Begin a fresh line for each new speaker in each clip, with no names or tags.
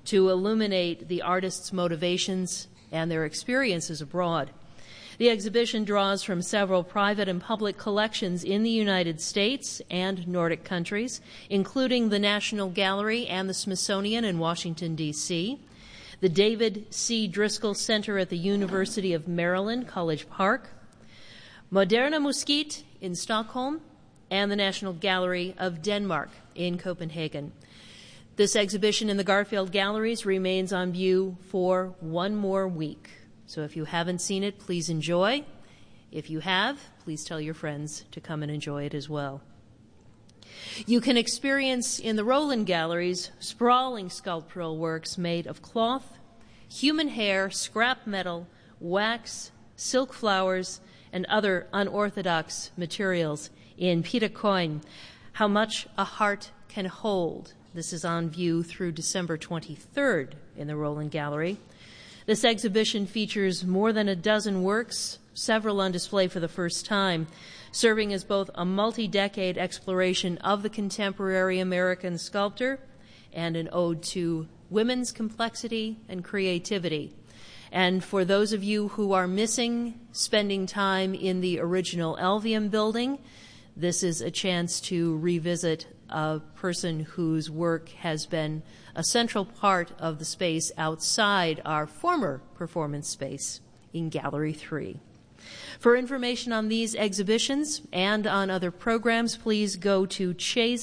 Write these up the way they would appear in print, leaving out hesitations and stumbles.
to illuminate the artists' motivations and their experiences abroad. The exhibition draws from several private and public collections in the United States and Nordic countries, including the National Gallery and the Smithsonian in Washington, D.C., the David C. Driscoll Center at the University of Maryland, College Park, Moderna Museet in Stockholm, and the National Gallery of Denmark in Copenhagen. This exhibition in the Garfield Galleries remains on view for one more week. So if you haven't seen it, please enjoy. If you have, please tell your friends to come and enjoy it as well. You can experience in the Roland Galleries sprawling sculptural works made of cloth, human hair, scrap metal, wax, silk flowers, and other unorthodox materials in Peter Coyne, How Much a Heart Can Hold. This is on view through December 23rd in the Roland Gallery. This exhibition features more than a dozen works, several on display for the first time, serving as both a multi-decade exploration of the contemporary American sculptor and an ode to women's complexity and creativity. And for those of you who are missing spending time in the original Elvium building, this is a chance to revisit a person whose work has been a central part of the space outside our former performance space in Gallery 3. For information on these exhibitions and on other programs, please go to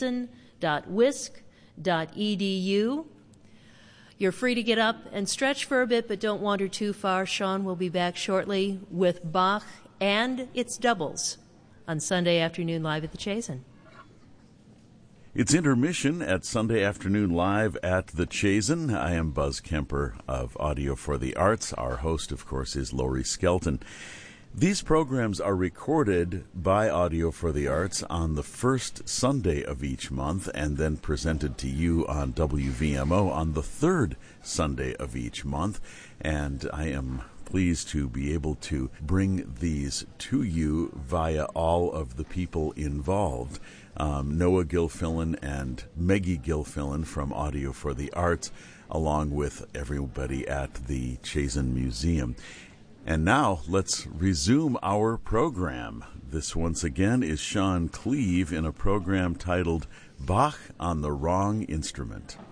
chazen.wisc.edu. You're free to get up and stretch for a bit, but don't wander too far. Sean will be back shortly with Bach and its doubles on Sunday afternoon live at the Chazen.
It's intermission at Sunday Afternoon Live at the Chazen. I am Buzz Kemper of Audio for the Arts. Our host, of course, is Laurie Skelton. These programs are recorded by Audio for the Arts on the first Sunday of each month and then presented to you on WVMO on the third Sunday of each month. And I am pleased to be able to bring these to you via all of the people involved. Noah Gilfillan and Meggie Gilfillan from Audio for the Arts, along with everybody at the Chazen Museum. And now let's resume our program. This once again is Sean Cleave in a program titled Bach on the Wrong Instrument.